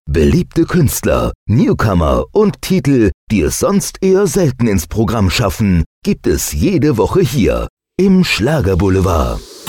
Beliebte Künstler, Newcomer und Titel, die es sonst eher selten ins Programm schaffen, gibt es jede Woche hier im Schlagerboulevard.